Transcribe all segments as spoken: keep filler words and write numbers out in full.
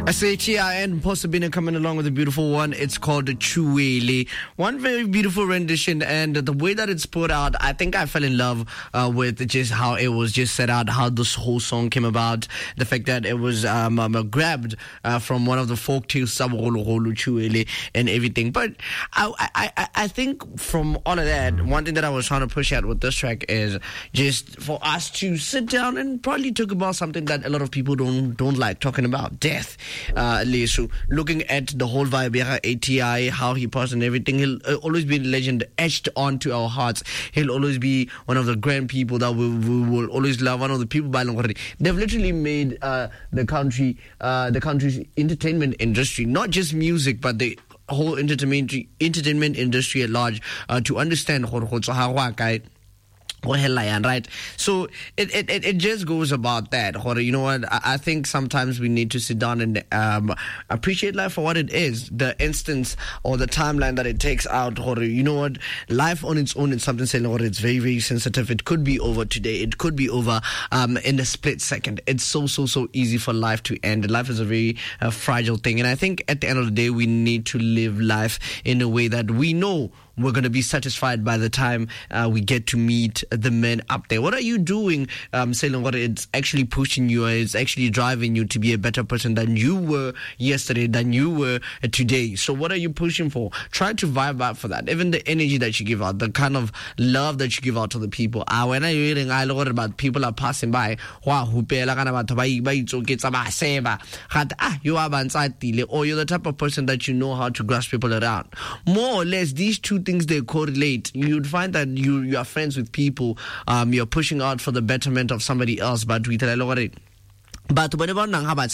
S H E I and Posabina coming along with a beautiful one. It's called Chuele. One very beautiful rendition, and the way that it's put out, I think I fell in love uh, with just how it was just set out, how this whole song came about, the fact that it was um, um, grabbed uh, from one of the folk tales, Chuele, and everything. But I, I, I think from all of that, one thing that I was trying to push at with this track is just for us to sit down and probably talk about something that a lot of people don't don't like talking about, death. Uh, Lesu, looking at the whole vibe, A T I, how he passed and everything, he'll uh, always be a legend etched onto our hearts. He'll always be one of the grand people that we, we will always love. One of the people by Longori. They've literally made uh, the country, uh, the country's entertainment industry, not just music, but the whole entertainment entertainment industry at large, uh, to understand right? So it, it, it just goes about that. You know what? I, I think sometimes we need to sit down and um, appreciate life for what it is. The instance or the timeline that it takes out. You know what? Life on its own is something saying it's very, very sensitive. It could be over today. It could be over um, in a split second. It's so, so, so easy for life to end. Life is a very uh, fragile thing. And I think at the end of the day, we need to live life in a way that we know we're going to be satisfied by the time uh, we get to meet the men up there. What are you doing, um, saying what it's actually pushing you, it's actually driving you to be a better person than you were yesterday, than you were today? So what are you pushing for? Try to vibe out for that. Even the energy that you give out, the kind of love that you give out to the people. Ah, when I'm reading, I look about people are passing by. Wow, who pay like about to buy buy to get some seva. Ah, you are bansatile, or you're the type of person that you know how to grasp people around. More or less, these two things, they correlate. You'd find that you you are friends with people, um, you're pushing out for the betterment of somebody else, but we tell a but whenever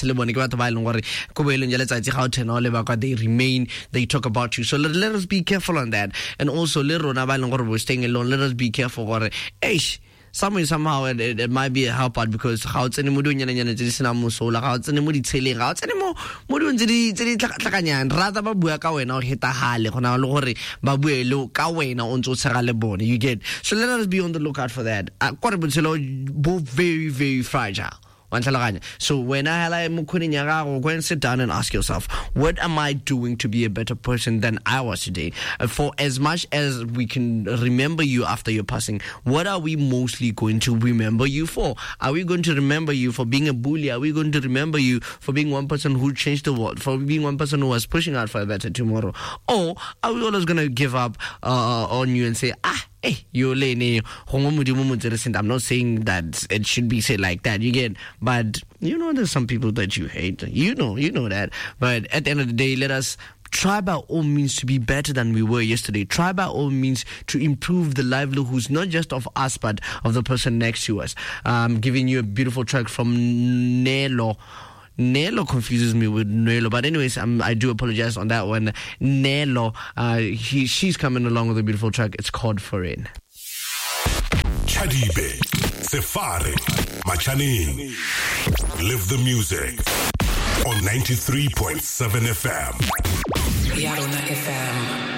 they remain, they talk about you. So let, let us be careful on that. And also, we're staying alone. Let us be careful. Somewhere, somehow, it, it, it might be a help out because how it's any mudu nyana nyana jadi sena musola, how it's any mudi tseleng, how it's any mo mudu jadi jadi tlakanya. Rather ba bua ka wena o heta hale, kona lo gore ba bue lo ka wena o ntso tshega le bone. You get. So let us be on the lookout for that. Kwa re botshelo bo very, very fragile. So when I go and sit down and ask yourself, what am I doing to be a better person than I was today? For as much as we can remember you after your passing, what are we mostly going to remember you for? Are we going to remember you for being a bully? Are we going to remember you for being one person who changed the world, for being one person who was pushing out for a better tomorrow? Or are we always going to give up uh, on you and say, ah, hey, you're lane. I'm not saying that it should be said like that, you get, but you know there's some people that you hate. You know, you know that. But at the end of the day, let us try by all means to be better than we were yesterday. Try by all means to improve the livelihoods, not just of us, but of the person next to us. Um, giving you a beautiful track from Nelo. Nelo confuses me with Nelo, but anyways, um, I do apologize on that one. Nelo, uh, he, she's coming along with a beautiful track. It's called Foreign. Chadibe, Sefare, Machaning. Live the music on ninety-three point seven F M. Yarona F M.